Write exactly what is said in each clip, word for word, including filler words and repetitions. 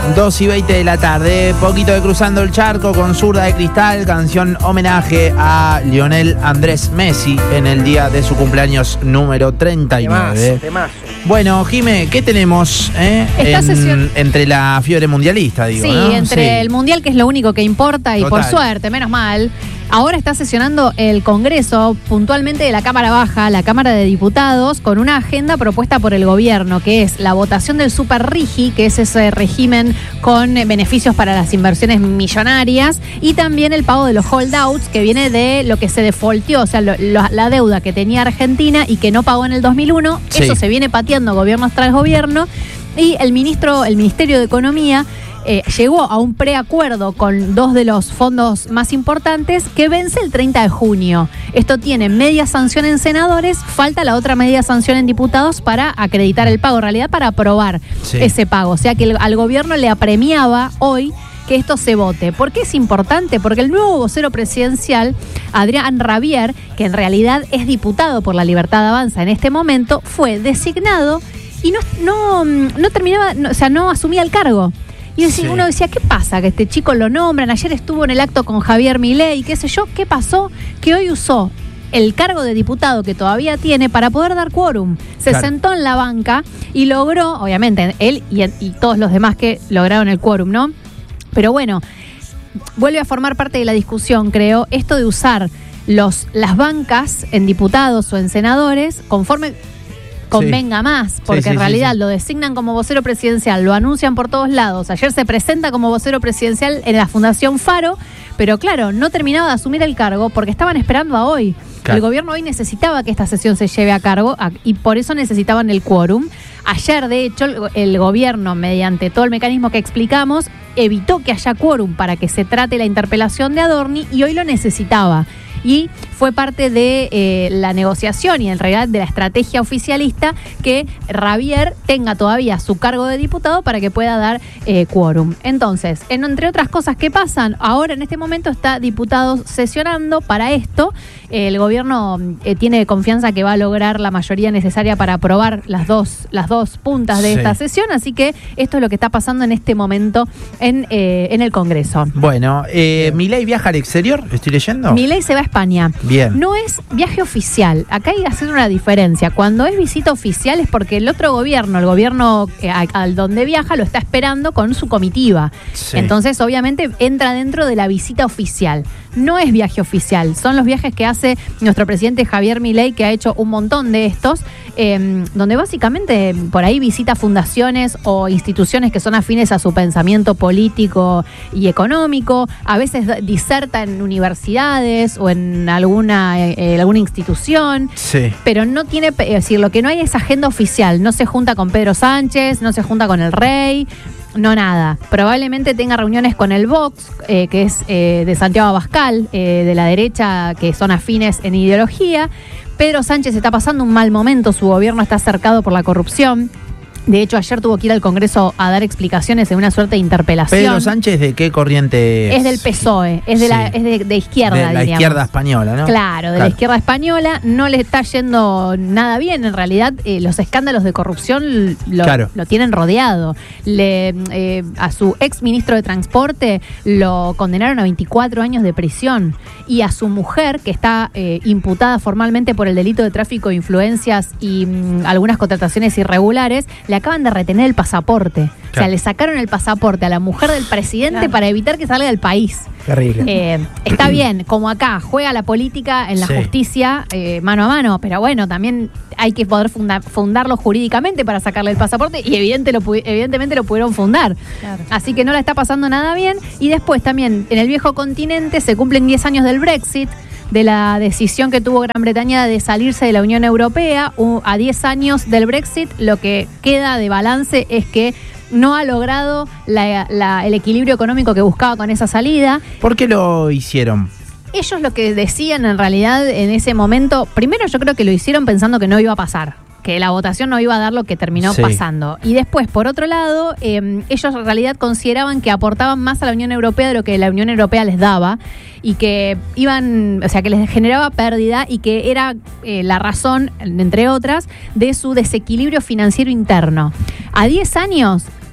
dos y veinte de la tarde, poquito de Cruzando el Charco con Zurda de Cristal, canción homenaje a Lionel Andrés Messi en el día de su cumpleaños número treinta y nueve. Temazo, temazo. Bueno, Jimé, ¿qué tenemos eh, en, sesión... entre la fiebre mundialista, digo? Sí, ¿no? entre sí. el mundial, que es lo único que importa, y Total. por suerte, menos mal, ahora está sesionando el Congreso, puntualmente de la Cámara Baja, la Cámara de Diputados, con una agenda propuesta por el gobierno, que es la votación del Super Rigi, que es ese régimen con beneficios para las inversiones millonarias, y también el pago de los holdouts, que viene de lo que se defaultió, o sea, lo, lo, la deuda que tenía Argentina y que no pagó en el dos mil uno. Sí. Eso se viene pateando gobierno tras gobierno, y el ministro, el Ministerio de Economía Eh, llegó a un preacuerdo con dos de los fondos más importantes que vence el treinta de junio. Esto tiene media sanción en senadores, falta la otra media sanción en diputados para acreditar el pago, en realidad para aprobar Sí. ese pago. O sea que el, al gobierno le apremiaba hoy que esto se vote. ¿Por qué es importante? Porque el nuevo vocero presidencial, Adrián Rabier, que en realidad es diputado por La Libertad Avanza en este momento, fue designado y no, no, no terminaba, no, o sea, no asumía el cargo. Y Sí. uno decía, ¿qué pasa? Que este chico lo nombran, ayer estuvo en el acto con Javier Milei, qué sé yo, ¿qué pasó? Que hoy usó el cargo de diputado que todavía tiene para poder dar quórum. Se Claro. sentó en la banca y logró, obviamente, él y, y todos los demás que lograron el quórum, ¿no? Pero bueno, vuelve a formar parte de la discusión, creo, esto de usar los, las bancas en diputados o en senadores conforme convenga más, porque Sí, sí, en realidad sí, sí. lo designan como vocero presidencial, lo anuncian por todos lados. Ayer se presenta como vocero presidencial en la Fundación Faro, pero claro, no terminaba de asumir el cargo porque estaban esperando a hoy. Claro. El gobierno hoy necesitaba que esta sesión se lleve a cargo a, y por eso necesitaban el quórum. Ayer, de hecho, el, el gobierno, mediante todo el mecanismo que explicamos, evitó que haya quórum para que se trate la interpelación de Adorni y hoy lo necesitaba. Y fue parte de eh, la negociación y en realidad de la estrategia oficialista que Rabier tenga todavía su cargo de diputado para que pueda dar eh, quórum. Entonces, en, entre otras cosas que pasan, ahora en este momento está diputados sesionando para esto. Eh, el gobierno eh, tiene confianza que va a lograr la mayoría necesaria para aprobar las dos, las dos puntas de Sí. esta sesión, así que esto es lo que está pasando en este momento en, eh, en el Congreso. Bueno, eh, ¿Milei viaja al exterior? ¿Estoy leyendo? Milei se va a España. Bien. No es viaje oficial. Acá hay que hacer una diferencia. Cuando es visita oficial es porque el otro gobierno, el gobierno eh, a- al donde viaja, lo está esperando con su comitiva. Sí. Entonces, obviamente, entra dentro de la visita oficial. No es viaje oficial. Son los viajes que hace nuestro presidente Javier Milei, que ha hecho un montón de estos, eh, donde básicamente por ahí visita fundaciones o instituciones que son afines a su pensamiento político y económico. A veces da- diserta en universidades o en alguna, eh, alguna institución, Sí. pero no tiene, es decir, lo que no hay es agenda oficial. No se junta con Pedro Sánchez, no se junta con el rey, no nada. Probablemente tenga reuniones con el Vox, eh, que es eh, de Santiago Abascal, eh, de la derecha, que son afines en ideología. Pedro Sánchez está pasando un mal momento, su gobierno está cercado por la corrupción. De hecho, ayer tuvo que ir al Congreso a dar explicaciones en una suerte de interpelación. ¿Pedro Sánchez de qué corriente es? Es del P S O E, es de, la, Sí. es de, de izquierda, De la diríamos. izquierda española, ¿no? Claro, de la izquierda española. No le está yendo nada bien. En realidad, eh, los escándalos de corrupción lo, Claro. lo tienen rodeado. Le, eh, a su ex ministro de Transporte lo condenaron a veinticuatro años de prisión. Y a su mujer, que está eh, imputada formalmente por el delito de tráfico de influencias y mm, algunas contrataciones irregulares, le acaban de retener el pasaporte. O sea, Claro. le sacaron el pasaporte a la mujer del presidente Claro. para evitar que salga del país. Terrible. Eh, está bien, como acá, juega la política en la Sí. justicia eh, mano a mano, pero bueno, también hay que poder funda- fundarlo jurídicamente para sacarle el pasaporte y evidente lo pu- evidentemente lo pudieron fundar. Claro. Así que no la está pasando nada bien. Y después también, en el viejo continente se cumplen diez años del Brexit, de la decisión que tuvo Gran Bretaña de salirse de la Unión Europea. U- a diez años del Brexit, lo que queda de balance es que no ha logrado la- la- el equilibrio económico que buscaba con esa salida. ¿Por qué lo hicieron? Ellos lo que decían en realidad en ese momento, primero yo creo que lo hicieron pensando que no iba a pasar, que la votación no iba a dar lo que terminó Sí. pasando. Y después, por otro lado, eh, ellos en realidad consideraban que aportaban más a la Unión Europea de lo que la Unión Europea les daba y que iban, o sea, que les generaba pérdida y que era eh, la razón, entre otras, de su desequilibrio financiero interno. A diez años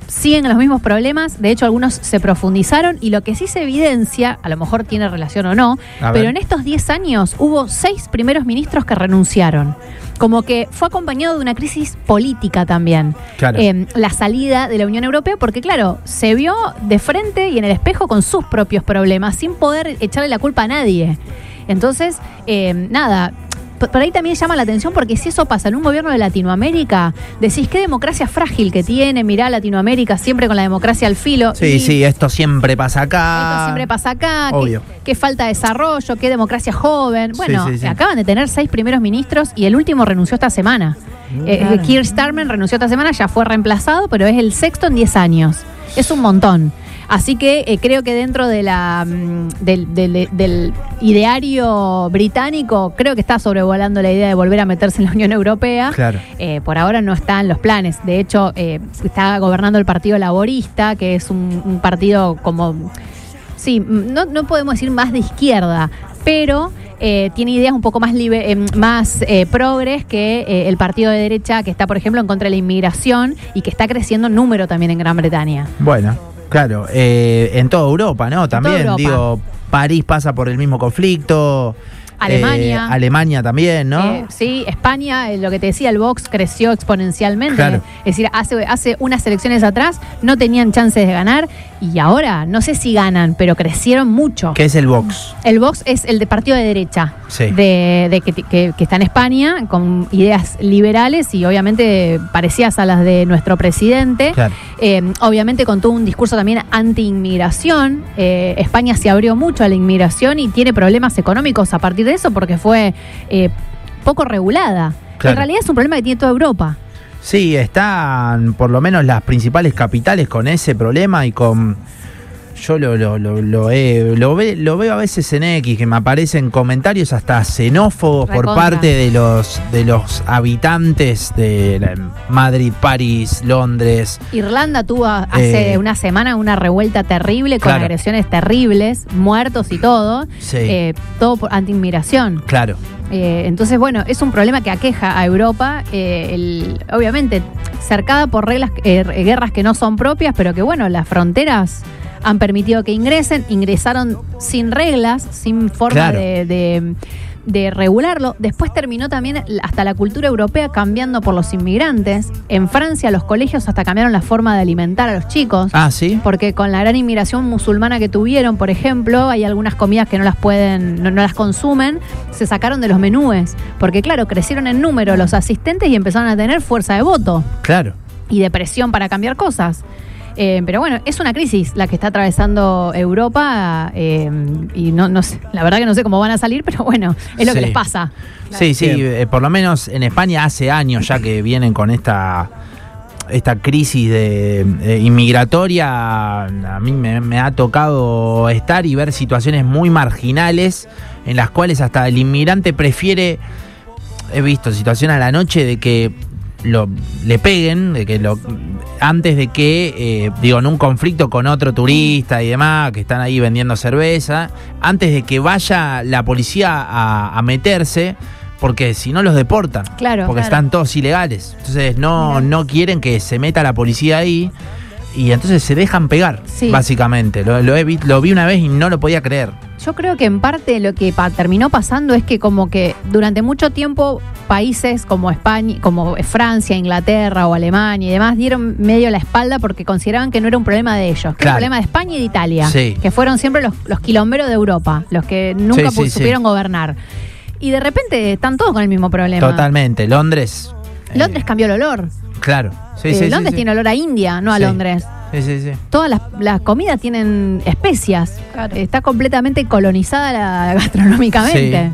siguen los mismos problemas, de hecho algunos se profundizaron y lo que sí se evidencia, a lo mejor tiene relación o no, pero en estos diez años hubo seis primeros ministros que renunciaron. Como que fue acompañado de una crisis política también. Claro. Eh, la salida de la Unión Europea, porque claro, se vio de frente y en el espejo con sus propios problemas, sin poder echarle la culpa a nadie. Entonces, eh, nada, por ahí también llama la atención porque si eso pasa en un gobierno de Latinoamérica, decís qué democracia frágil que tiene, mirá Latinoamérica siempre con la democracia al filo. Sí, y sí, esto siempre pasa acá. Esto siempre pasa acá, Obvio. Qué, qué falta de desarrollo, qué democracia joven. Bueno, Sí, sí, sí. acaban de tener seis primeros ministros y el último renunció esta semana. Eh, Claro. Keir Starmer renunció esta semana, ya fue reemplazado, pero es el sexto en diez años. Es un montón. Así que eh, creo que dentro de la mm, del, del, del ideario británico, creo que está sobrevolando la idea de volver a meterse en la Unión Europea. Claro. Eh, por ahora no está en los planes. De hecho, eh, está gobernando el Partido Laborista, que es un, un partido como... Sí, no, no podemos decir más de izquierda, pero... Eh, tiene ideas un poco más, libe, eh, más eh, progres que eh, el partido de derecha que está, por ejemplo, en contra de la inmigración y que está creciendo en número también en Gran Bretaña. Bueno, claro, eh, en toda Europa, ¿no? También, Europa. digo, París pasa por el mismo conflicto. Alemania. Eh, Alemania también, ¿no? Eh, sí, España, eh, lo que te decía, el Vox creció exponencialmente. Claro. Es decir, hace, hace unas elecciones atrás no tenían chances de ganar y ahora no sé si ganan, pero crecieron mucho. ¿Qué es el Vox? El Vox es el de partido de derecha, Sí. de, de que, que- que está en España, con ideas liberales y obviamente parecidas a las de nuestro presidente. Claro. Eh, obviamente con todo un discurso también anti-inmigración. Eh, España se abrió mucho a la inmigración y tiene problemas económicos a partir de eso porque fue eh, poco regulada. Claro. En realidad es un problema que tiene toda Europa. Sí, están por lo menos las principales capitales con ese problema y con... Yo lo, lo, lo, lo, he- lo, ve- lo veo a veces en X, que me aparecen comentarios hasta xenófobos por Recontra. parte de los, de los habitantes de la- Madrid, París, Londres. Irlanda tuvo hace Eh, una semana una revuelta terrible con claro. agresiones terribles, muertos y todo. Sí. Eh, todo por anti-inmigración. Claro, Eh, entonces, bueno, es un problema que aqueja a Europa, eh, el- obviamente cercada por reglas, eh, guerras que no son propias, pero que bueno, las fronteras han permitido que ingresen, ingresaron sin reglas, sin forma Claro. de, de- de regularlo. Después terminó también hasta la cultura europea cambiando por los inmigrantes. En Francia los colegios hasta cambiaron la forma de alimentar a los chicos. ah, sí. Porque con la gran inmigración musulmana que tuvieron, por ejemplo, hay algunas comidas que no las pueden, no, no las consumen, se sacaron de los menúes. Porque claro, crecieron en número los asistentes y empezaron a tener fuerza de voto Claro. y de presión para cambiar cosas. Eh, pero bueno, es una crisis la que está atravesando Europa eh, y no, no sé, la verdad que no sé cómo van a salir, pero bueno, es lo Sí. que les pasa. Sí, sí, Bien. eh, por lo menos en España hace años ya que vienen con esta esta crisis de, de inmigratoria. A mí me, me ha tocado estar y ver situaciones muy marginales en las cuales hasta el inmigrante prefiere, he visto situaciones a la noche de que lo, le peguen, de que lo antes de que, eh, digo, en un conflicto con otro turista y demás, que están ahí vendiendo cerveza, antes de que vaya la policía a, a meterse, porque si no los deportan, Claro, porque claro. están todos ilegales. Entonces no, Mirá. no quieren que se meta la policía ahí y entonces se dejan pegar, Sí. básicamente. Lo, lo, he vi, lo vi una vez y no lo podía creer. Yo creo que en parte lo que pa- terminó pasando es que como que durante mucho tiempo países como España, como Francia, Inglaterra o Alemania y demás dieron medio la espalda porque consideraban que no era un problema de ellos, que era Claro. un problema de España y de Italia, Sí. que fueron siempre los, los quilomberos de Europa, los que nunca Sí, pu- sí, sí. supieron gobernar. Y de repente están todos con el mismo problema. Totalmente. Londres. eh, Londres cambió el olor. Claro. Sí, Eh, sí, sí, Londres sí. tiene olor a India, no a Sí. Londres. Sí, sí, sí. Todas las, las comidas tienen especias. Está completamente colonizada la, gastronómicamente.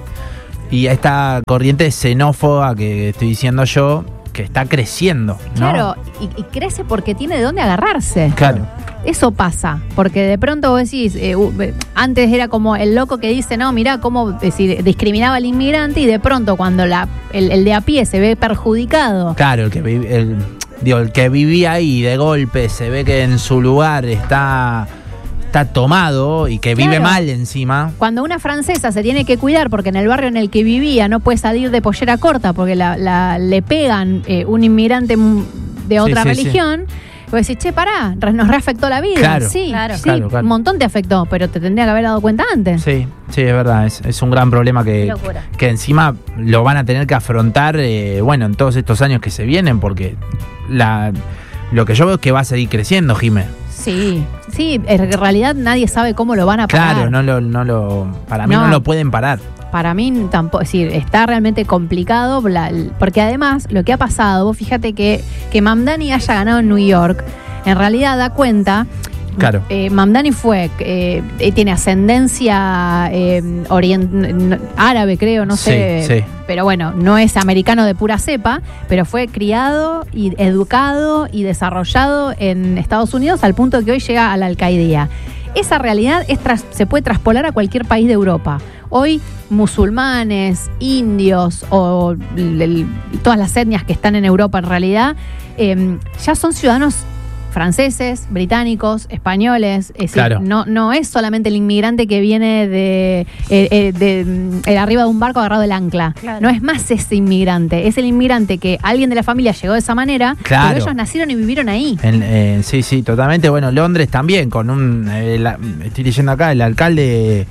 Y esta corriente xenófoba que estoy diciendo yo, que está creciendo, ¿no? Claro, y, y crece porque tiene de dónde agarrarse. Claro. Eso pasa, porque de pronto vos decís, eh, uh, eh, antes era como el loco que dice, no, mirá cómo es decir, discriminaba al inmigrante y de pronto cuando la, el, el de a pie se ve perjudicado. Claro, el que, vi- el, digo, el que vivía ahí de golpe se ve que en su lugar está, está tomado y que vive Claro. mal encima. Cuando una francesa se tiene que cuidar porque en el barrio en el que vivía no puede salir de pollera corta porque la, la- le pegan eh, un inmigrante mm, de Sí, otra sí, religión, Pues decís, che, pará, nos reafectó la vida. Claro, sí, claro, sí, claro, claro. un montón te afectó, pero te tendría que haber dado cuenta antes. Sí, sí, es verdad, es, es un gran problema que, Locura. que encima lo van a tener que afrontar, eh, bueno, en todos estos años que se vienen, porque la, lo que yo veo es que va a seguir creciendo, Jimé. Sí, sí, en realidad nadie sabe cómo lo van a parar. Claro, no lo, no lo, para mí No. no lo pueden parar. Para mí tampoco, es decir, está realmente complicado, la- porque además lo que ha pasado, vos fíjate que, que Mamdani haya ganado en New York, en realidad da cuenta. Claro. Eh, Mamdani fue, eh, eh, tiene ascendencia eh, orient- n- árabe, creo, no sé. Sí, sí. Pero bueno, no es americano de pura cepa, pero fue criado y educado y desarrollado en Estados Unidos al punto de que hoy llega a la alcaidía. Esa realidad es tras- se puede traspolar a cualquier país de Europa. Hoy musulmanes, indios o l- l- todas las etnias que están en Europa en realidad eh, ya son ciudadanos franceses, británicos, españoles. Es decir, Claro. no, no es solamente el inmigrante que viene de, eh, eh, de, mm, eh, arriba de un barco agarrado del ancla. Claro. No es más ese inmigrante, es el inmigrante que alguien de la familia llegó de esa manera, Claro. pero ellos nacieron y vivieron ahí. En- eh, sí, sí, totalmente. Bueno, Londres también, con un. eh, la- estoy leyendo acá, el alcalde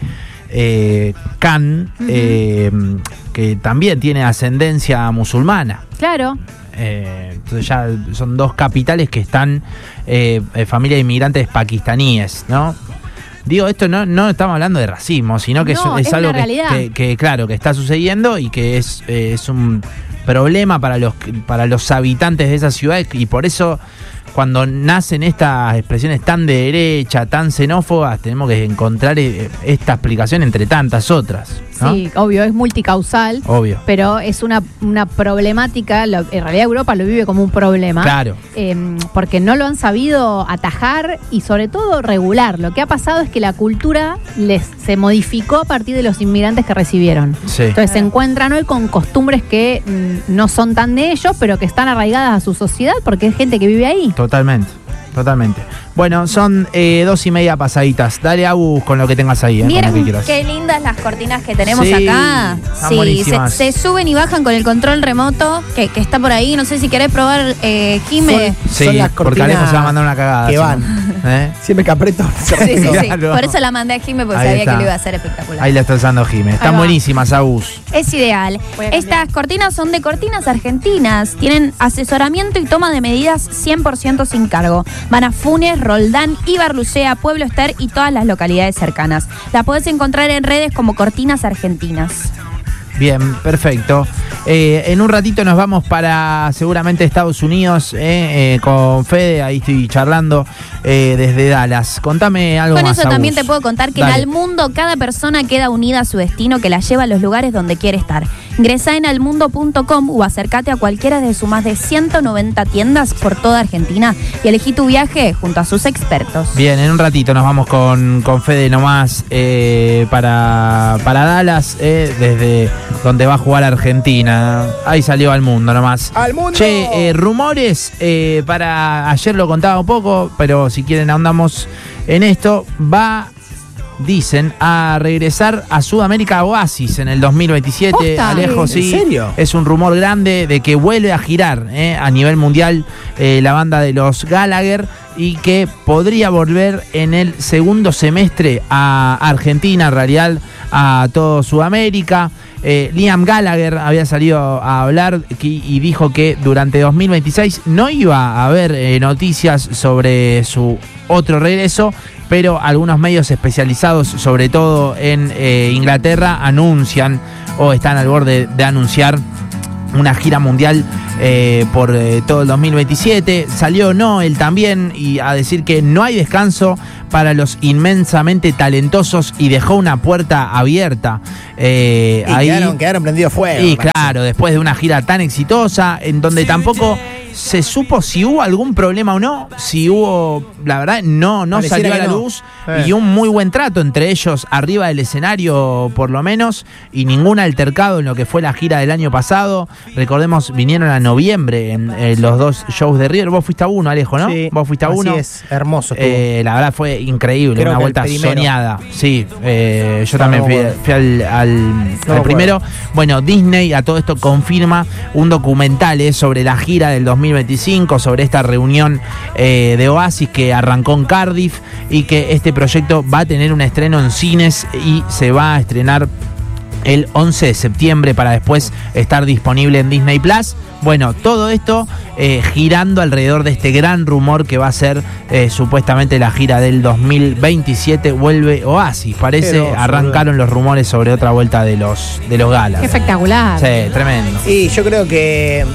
eh, Khan, Ujú. eh, que también tiene ascendencia musulmana. Claro. Eh, entonces ya son dos capitales que están eh, eh, familia de inmigrantes pakistaníes, ¿no? Digo, esto no, no estamos hablando de racismo, sino que No, es, es es algo una que, realidad. que- que, claro, que está sucediendo y que es, eh, es un problema para los, para los habitantes de esa ciudad, y por eso cuando nacen estas expresiones tan de derecha, tan xenófobas, tenemos que encontrar eh, esta explicación entre tantas otras, ¿no? Sí, obvio, es multicausal. Obvio. Pero es una, una problemática, lo- en realidad Europa lo vive como un problema. Claro. eh, porque no lo han sabido atajar y sobre todo regular. Lo que ha pasado es que la cultura les se modificó a partir de los inmigrantes que recibieron. Sí. Entonces se encuentran hoy con costumbres que mm, no son tan de ellos, pero que están arraigadas a su sociedad porque es gente que vive ahí. Totalmente, totalmente. Bueno, son eh, dos y media pasaditas. Dale, Agus, con lo que tengas ahí, eh, con lo que ¿Vieron quieras. qué lindas las cortinas que tenemos Sí, acá? están Sí, buenísimas. se, se suben y bajan con el control remoto que, que está por ahí. No sé si querés probar, eh, Jime. Sí, Son las porque cortinas Alejo se va a mandar una cagada. que si van. no. ¿Eh? Siempre que aprieto. se Sí, sí, sí. Claro. Por eso la mandé a Jime porque Ahí sabía está. que lo iba a hacer espectacular. Ahí la está usando Jimé. Están va. buenísimas, Agus. Es ideal. Voy a cambiar. Estas cortinas son de Cortinas Argentinas. Tienen asesoramiento y toma de medidas cien por ciento sin cargo. Van a Funes, Roldán, Ibarlucea, Pueblo Ester y todas las localidades cercanas. La podés encontrar en redes como Cortinas Argentinas. Bien, perfecto. Eh, en un ratito nos vamos para seguramente Estados Unidos eh, eh, con Fede. Ahí estoy charlando eh, desde Dallas. Contame algo Con más, eso también Agus. te puedo contar que Dale. en Almundo cada persona queda unida a su destino que la lleva a los lugares donde quiere estar. Ingresá en almundo punto com o acércate a cualquiera de sus más de ciento noventa tiendas por toda Argentina y elegí tu viaje junto a sus expertos. Bien, en un ratito nos vamos con, con Fede nomás eh, para, para Dallas, eh, desde donde va a jugar Argentina. Ahí salió al mundo nomás. ¡Al mundo! Che, eh, rumores, eh, para ayer lo contaba un poco, pero si quieren ahondamos en esto, va... Dicen a regresar a Sudamérica Oasis en el dos mil veintisiete. ¿Posta? Alejo, ¿En sí. serio? Es un rumor grande de que vuelve a girar eh, a nivel mundial eh, la banda de los Gallagher y que podría volver en el segundo semestre a Argentina, en realidad a todo Sudamérica. Eh, Liam Gallagher había salido a hablar que- y dijo que durante dos mil veintiséis no iba a haber eh, noticias sobre su otro regreso, pero algunos medios especializados, sobre todo en eh, Inglaterra, anuncian o están al borde de anunciar una gira mundial eh, por eh, todo el dos mil veintisiete. Salió Noel también y a decir que no hay descanso para los inmensamente talentosos y dejó una puerta abierta. Eh, Y ahí quedaron, quedaron prendidos fuego. y parece. claro, después de una gira tan exitosa, en donde tampoco se supo si hubo algún problema o no, si hubo, la verdad, no, no Pareciera salió a que la no. luz, Eh. y un muy buen trato entre ellos arriba del escenario, por lo menos, y ningún altercado en lo que fue la gira del año pasado. Recordemos, vinieron a noviembre en eh, los dos shows de River. Vos fuiste a uno, Alejo, ¿no? Sí, Vos fuiste a así uno. es, hermoso estuvo. Eh, la verdad fue increíble, Creo una que vuelta el primero. soñada. Sí, eh, yo No, también no fui, me acuerdo. fui al, al- me al acuerdo. primero. Bueno, Disney a todo esto confirma un documental eh, sobre la gira del dos mil mil veinticinco, sobre esta reunión eh, de Oasis que arrancó en Cardiff y que este proyecto va a tener un estreno en cines y se va a estrenar el once de septiembre para después estar disponible en Disney Plus. Bueno, todo esto eh, girando alrededor de este gran rumor que va a ser eh, supuestamente la gira del dos mil veintisiete. Vuelve Oasis, parece. Pero, arrancaron los rumores sobre otra vuelta de los, de los galas. Qué espectacular. Sí, tremendo. Y yo creo que eh,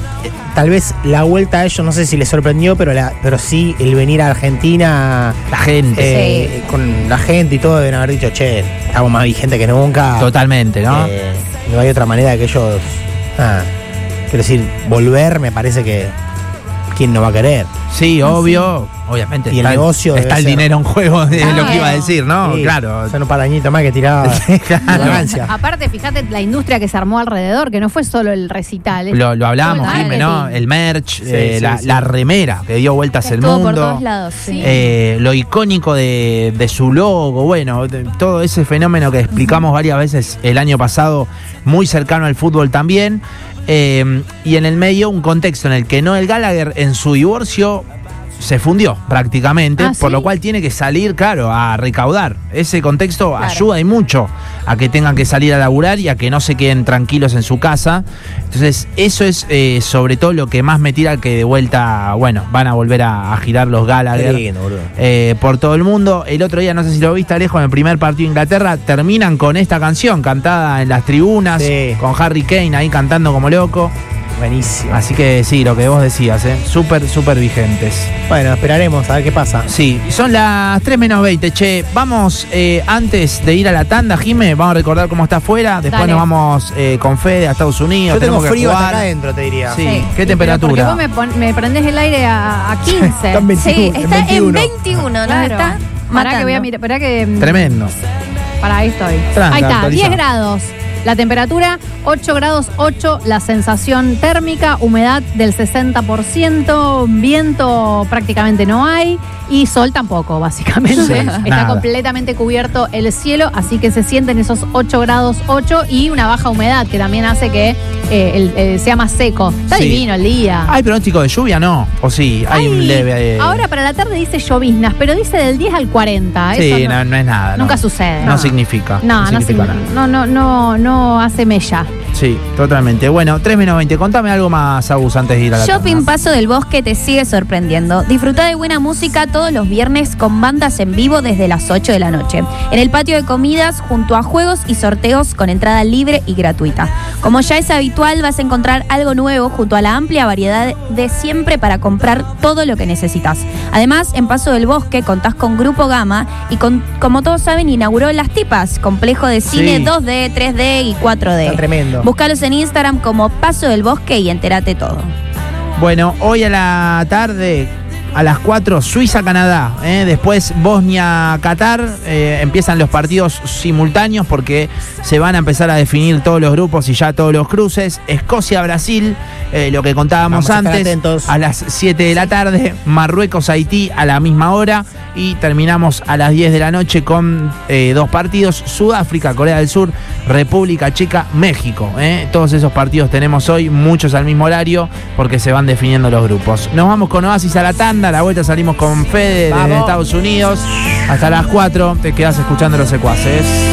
tal vez la vuelta a ellos, no sé si les sorprendió, pero, la, pero sí el venir a Argentina, La gente. eh, con la gente y todo, deben haber dicho, che, estamos más vigentes que nunca. Totalmente, ¿no? Eh, no hay otra manera que ellos... Ah, quiero decir, volver me parece que... ¿Quién no va a querer? Sí, obvio. Obviamente Y el está, negocio está debe el ser- dinero en juego, de Claro. lo que iba a decir, ¿no? Sí, Claro. Son un par de añitos más que tiraba Claro. la ganancia. Aparte, fíjate la industria que se armó alrededor, que no fue solo el recital. ¿eh? Lo, lo hablábamos, Todo el Jimé, ¿no? marketing. El merch, Sí, eh, sí, la, sí. la remera que dio vueltas el Estuvo mundo. por todos lados, sí. Eh, lo icónico de, de su logo, bueno, de- todo ese fenómeno que explicamos varias veces el año pasado, muy cercano al fútbol también. Eh, y en el medio un contexto en el que Noel Gallagher en su divorcio se fundió prácticamente, Ah, por ¿sí? lo cual tiene que salir, claro, a recaudar. Ese contexto Claro. ayuda y mucho a que tengan que salir a laburar y a que no se queden tranquilos en su casa. Entonces, eso es eh, sobre todo lo que más me tira, que de vuelta, bueno, van a volver a, a girar los Gallagher Qué lindo, boludo. eh, por todo el mundo. El otro día, no sé si lo viste, Alejo, en el primer partido de Inglaterra, terminan con esta canción cantada en las tribunas, Sí. con Harry Kane ahí cantando como loco. Buenísimo. Así que sí, lo que vos decías, ¿eh? Súper, súper vigentes. Bueno, esperaremos a ver qué pasa. Sí, son las tres menos veinte, che. Vamos, eh, antes de ir a la tanda, Jime, vamos a recordar cómo está afuera. Después Dale. nos vamos eh, con Fede a Estados Unidos. Yo tengo Tenemos que frío hasta jugar. acá adentro, te diría. Sí, Sí. ¿qué Sí, pero temperatura? Porque vos me, pon- me prendés el aire a, a quince. Están veintiuno, Sí, en está veintiuno. en veintiuno, ¿no? Claro. Está Pará que voy a matando. mirar, pará que... mm, Tremendo. Para ahí estoy. Tranca, Ahí está, actualiza. diez grados. La temperatura, ocho grados ocho, la sensación térmica, humedad del sesenta por ciento, viento prácticamente no hay y sol tampoco, básicamente. Sí, Está nada. completamente cubierto el cielo, así que se sienten esos ocho grados ocho y una baja humedad que también hace que eh, el- el- sea más seco. Está Sí. divino el día. ¿Hay pronóstico de lluvia? No. ¿O sí? Hay un Ay, leve. eh, Ahora para la tarde dice lloviznas, pero dice del diez al cuarenta. sí, Eso no, no es nada. nunca no. sucede. No, significa. No, no, significa signi- nada. no, no, no, no hace mella. Sí, totalmente. Bueno, tres menos veinte. Contame algo más, Agus, antes de ir a la Shopping tanda. Paso del Bosque te sigue sorprendiendo. Disfruta de buena música todos los viernes con bandas en vivo desde las ocho de la noche. En el patio de comidas, junto a juegos y sorteos con entrada libre y gratuita. Como ya es habitual, vas a encontrar algo nuevo junto a la amplia variedad de siempre para comprar todo lo que necesitas. Además, en Paso del Bosque contás con Grupo Gama y con, como todos saben, inauguró Las Tipas, complejo de cine Sí. dos D, tres D y cuatro D. Está tremendo. Búscalos en Instagram como Paso del Bosque y entérate todo. Bueno, hoy a la tarde, a las cuatro, Suiza-Canadá. ¿eh? Después Bosnia-Qatar. Eh, empiezan los partidos simultáneos porque se van a empezar a definir todos los grupos y ya todos los cruces. Escocia-Brasil, eh, lo que contábamos Vamos a estar antes. atentos. A las siete de la tarde. Marruecos-Haití a la misma hora. Y terminamos a las diez de la noche con eh, dos partidos. Sudáfrica, Corea del Sur, República Checa, México. ¿eh? Todos esos partidos tenemos hoy, muchos al mismo horario, porque se van definiendo los grupos. Nos vamos con Oasis a la tanda. A la vuelta salimos con Fede desde Vamos. Estados Unidos. Hasta las cuatro te quedas escuchando Los Secuaces.